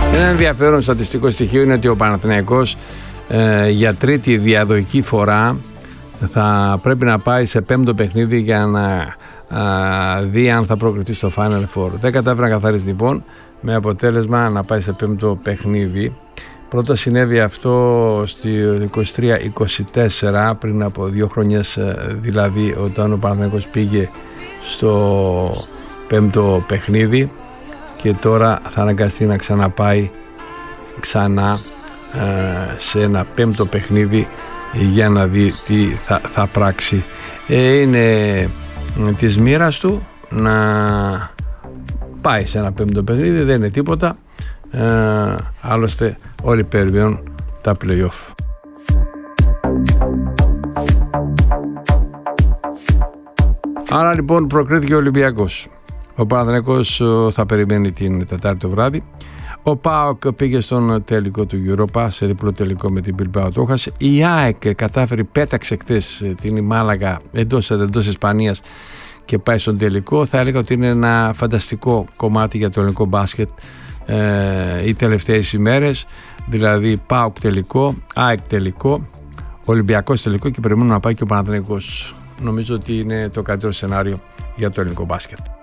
Ένα ενδιαφέρον στατιστικό στοιχείο είναι ότι ο Παναθηναϊκός για τρίτη διαδοχική φορά θα πρέπει να πάει σε πέμπτο παιχνίδι για να δει αν θα προκριθεί στο Final Four. Δεν κατάφερε να καθαρίσει λοιπόν, με αποτέλεσμα να πάει σε πέμπτο παιχνίδι. Πρώτα συνέβη αυτό στη 23-24, πριν από 2 χρονιές δηλαδή, όταν ο Παναθηναϊκός πήγε στο πέμπτο παιχνίδι, και τώρα θα αναγκαστεί να ξαναπάει ξανά σε ένα πέμπτο παιχνίδι για να δει τι θα πράξει. Είναι της μοίρας του να πάει σε ένα πέμπτο παιχνίδι, δεν είναι τίποτα. Άλλωστε όλοι περιμένουν τα play-off. Άρα λοιπόν προκρίθηκε ο Ολυμπιακός. Ο Παναθηναϊκός θα περιμένει την Τετάρτη το βράδυ. Ο ΠΑΟΚ πήγε στον τελικό του Europa, σε διπλό τελικό με την Bilbao, το έχασε. Η ΑΕΚ κατάφερε, πέταξε χτες την Μάλαγα εντός Ισπανίας και πάει στον τελικό. Θα έλεγα ότι είναι ένα φανταστικό κομμάτι για το ελληνικό μπάσκετ οι τελευταίες ημέρες. Δηλαδή ΠΑΟΚ τελικό, ΑΕΚ τελικό, Ολυμπιακός τελικό και περιμένουμε να πάει και ο Παναθηναϊκός. Νομίζω ότι είναι το καλύτερο σενάριο για το ελληνικό μπάσκετ.